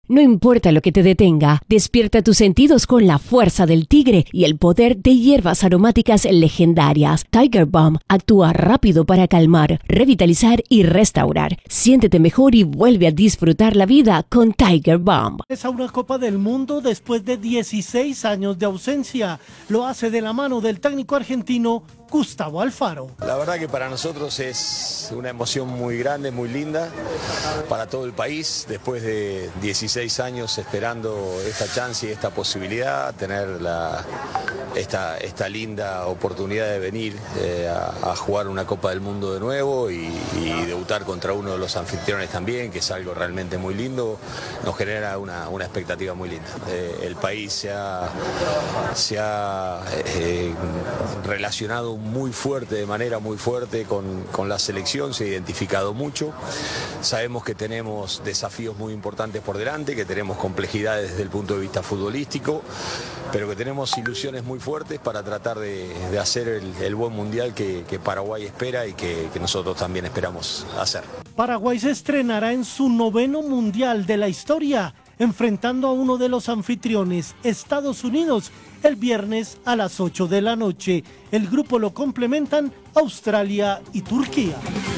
No importa lo que te detenga, despierta tus sentidos con la fuerza del tigre y el poder de hierbas aromáticas legendarias. Tiger Balm actúa rápido para calmar, revitalizar y restaurar. Siéntete mejor y vuelve a disfrutar la vida con Tiger Balm. Es a una Copa del Mundo después de 16 años de ausencia. Lo hace de la mano del técnico argentino Gustavo Alfaro. La verdad que para nosotros es una emoción muy grande, muy linda, para todo el país, después de 16 años esperando esta chance y esta posibilidad, tener esta linda oportunidad de venir a jugar una Copa del Mundo de nuevo y debutar contra uno de los anfitriones también, que es algo realmente muy lindo, nos genera una expectativa muy linda. El país se ha relacionado muy fuerte, de manera muy fuerte con la selección, se ha identificado mucho. Sabemos que tenemos desafíos muy importantes por delante, que tenemos complejidades desde el punto de vista futbolístico, pero que tenemos ilusiones muy fuertes para tratar de hacer el buen mundial que Paraguay espera y que nosotros también esperamos hacer. Paraguay se estrenará en su 9º mundial de la historia, enfrentando a uno de los anfitriones, Estados Unidos, el viernes a las 8 de la noche. El grupo lo complementan Australia y Turquía.